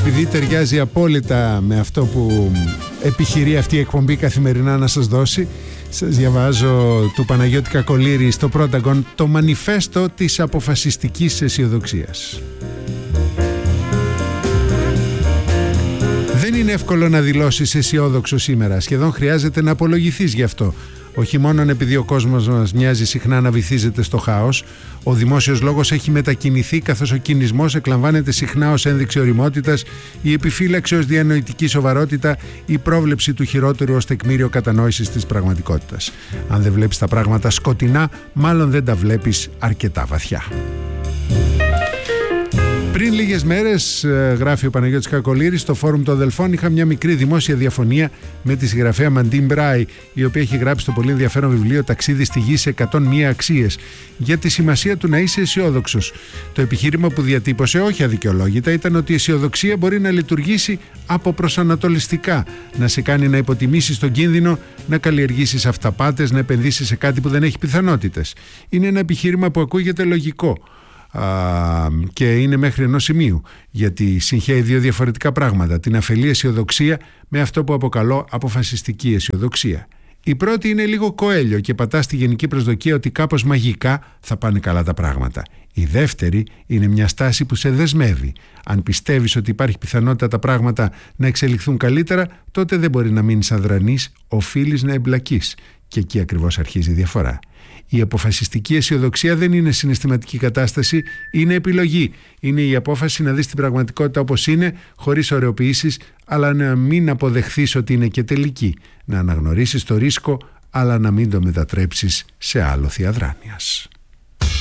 επειδή ταιριάζει απόλυτα με αυτό που επιχειρεί αυτή η εκπομπή καθημερινά να σας δώσει, σας διαβάζω του Παναγιώτη Κακολήρη στο Πρόταγον το μανιφέστο της αποφασιστικής αισιοδοξίας. Δεν είναι εύκολο να δηλώσεις αισιόδοξο σήμερα. Σχεδόν χρειάζεται να απολογηθείς γι' αυτό. Όχι μόνο επειδή ο κόσμος μας μοιάζει συχνά να βυθίζεται στο χάος, ο δημόσιος λόγος έχει μετακινηθεί καθώς ο κινησμός εκλαμβάνεται συχνά ως ένδειξη ωριμότητας, η επιφύλαξη ως διανοητική σοβαρότητα, η πρόβλεψη του χειρότερου ως τεκμήριο κατανόησης της πραγματικότητας. Αν δεν βλέπεις τα πράγματα σκοτεινά, μάλλον δεν τα βλέπεις αρκετά βαθιά. Πριν λίγες μέρες, γράφει ο Παναγιώτης Κακολήρης, στο Φόρουμ των Αδελφών είχα μια μικρή δημόσια διαφωνία με τη συγγραφέα Μαντίν Μπράι, η οποία έχει γράψει το πολύ ενδιαφέρον βιβλίο «Ταξίδι στη γη σε 101 αξίες», για τη σημασία του να είσαι αισιόδοξος. Το επιχείρημα που διατύπωσε, όχι αδικαιολόγητα, ήταν ότι η αισιοδοξία μπορεί να λειτουργήσει αποπροσανατολιστικά, να σε κάνει να υποτιμήσεις τον κίνδυνο, να καλλιεργήσεις αυταπάτες, να επενδύσεις σε κάτι που δεν έχει πιθανότητες. Είναι ένα επιχείρημα που ακούγεται λογικό. Και είναι μέχρι ενός σημείου, γιατί συγχαίει δύο διαφορετικά πράγματα: την αφελή αισιοδοξία με αυτό που αποκαλώ αποφασιστική αισιοδοξία. Η πρώτη είναι λίγο κοέλιο και πατά στη γενική προσδοκία ότι κάπως μαγικά θα πάνε καλά τα πράγματα. Η δεύτερη είναι μια στάση που σε δεσμεύει. Αν πιστεύεις ότι υπάρχει πιθανότητα τα πράγματα να εξελιχθούν καλύτερα, τότε δεν μπορεί να μείνεις αδρανής, οφείλεις να εμπλακείς. Και εκεί ακριβώς αρχίζει η διαφορά. Η αποφασιστική αισιοδοξία δεν είναι συναισθηματική κατάσταση, είναι επιλογή. Είναι η απόφαση να δεις την πραγματικότητα όπως είναι, χωρίς ωρεοποιήσεις, αλλά να μην αποδεχθείς ότι είναι και τελική. Να αναγνωρίσεις το ρίσκο, αλλά να μην το μετατρέψεις σε άλοθη αδράνειας.